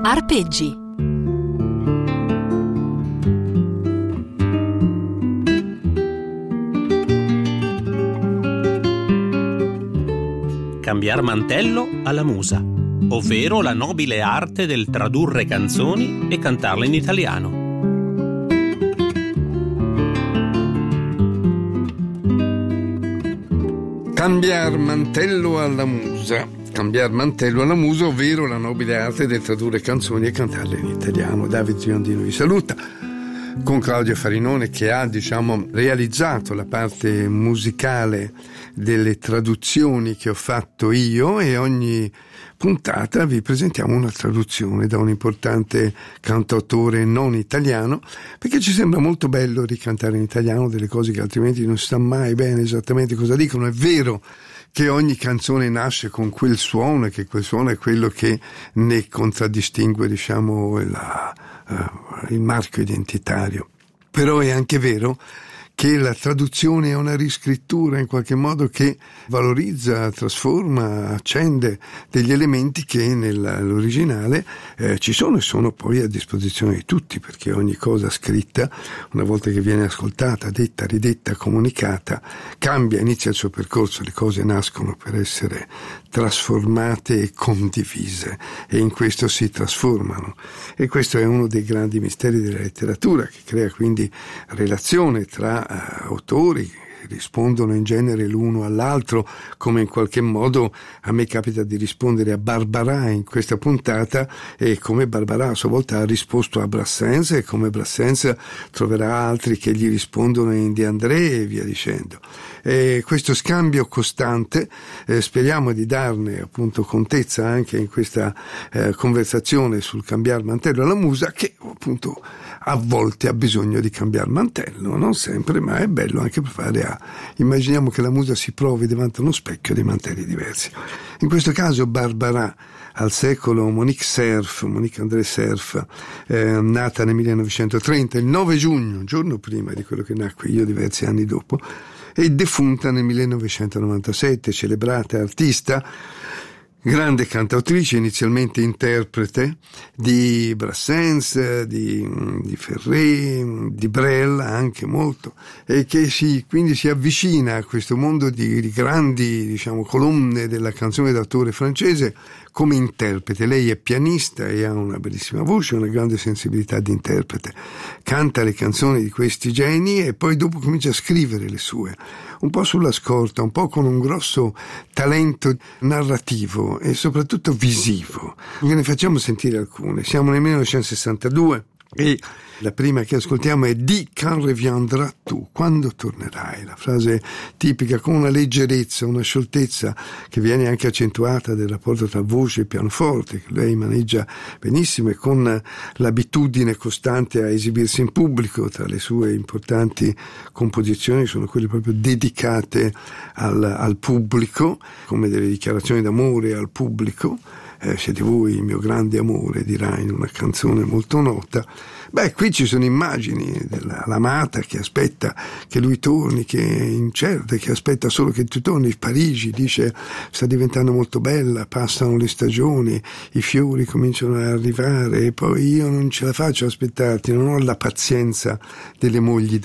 Arpeggi. Cambiar mantello alla musa, ovvero la nobile arte del tradurre canzoni e cantarle in italiano. Cambiar mantello alla musa. Cambiar mantello alla musa, ovvero la nobile arte del tradurre canzoni e cantarle in italiano. Davide Giondino vi saluta, con Claudio Farinone che ha, realizzato la parte musicale delle traduzioni che ho fatto io, e ogni puntata vi presentiamo una traduzione da un importante cantautore non italiano, perché ci sembra molto bello ricantare in italiano delle cose che altrimenti non si sa mai bene esattamente cosa dicono. È vero che ogni canzone nasce con quel suono e che quel suono è quello che ne contraddistingue, il marchio identitario. Però è anche vero che la traduzione è una riscrittura in qualche modo che valorizza, trasforma, accende degli elementi che nell'originale ci sono e sono poi a disposizione di tutti, perché ogni cosa scritta, una volta che viene ascoltata, detta, ridetta, comunicata, cambia, inizia il suo percorso. Le cose nascono per essere trasformate e condivise, e in questo si trasformano. E questo è uno dei grandi misteri della letteratura, che crea quindi relazione tra autori che rispondono in genere l'uno all'altro, come in qualche modo a me capita di rispondere a Barbara in questa puntata, e come Barbara a sua volta ha risposto a Brassens, e come Brassens troverà altri che gli rispondono in De André, e via dicendo. E questo scambio costante speriamo di darne appunto contezza anche in questa conversazione sul cambiar mantello alla musa, che appunto a volte ha bisogno di cambiar mantello, non sempre, ma è bello anche per fare immaginiamo che la musa si provi davanti a uno specchio dei mantelli diversi. In questo caso Barbara, al secolo Monique André Cerf, nata nel 1930, il 9 giugno, un giorno prima di quello che nacque io diversi anni dopo, e defunta nel 1997, celebrata artista, grande cantautrice, inizialmente interprete di Brassens, di Ferré, di Brel anche molto, e che quindi si avvicina a questo mondo di grandi colonne della canzone d'autore francese come interprete. Lei è pianista e ha una bellissima voce, una grande sensibilità di interprete, canta le canzoni di questi geni e poi dopo comincia a scrivere le sue, un po' sulla scorta, un po' con un grosso talento narrativo e soprattutto visivo. Ve ne facciamo sentire alcune. Siamo nel 1962 e la prima che ascoltiamo è Dis quand reviendras tu, quando tornerai, la frase tipica con una leggerezza, una scioltezza che viene anche accentuata del rapporto tra voce e pianoforte, che lei maneggia benissimo, e con l'abitudine costante a esibirsi in pubblico. Tra le sue importanti composizioni sono quelle proprio dedicate al pubblico, come delle dichiarazioni d'amore al pubblico. Siete voi il mio grande amore, dirà in una canzone molto nota. Qui ci sono immagini dell'amata che aspetta che lui torni, che è incerta, che aspetta solo che tu torni. Parigi, dice, sta diventando molto bella, passano le stagioni, i fiori cominciano ad arrivare e poi io non ce la faccio a aspettarti, non ho la pazienza delle mogli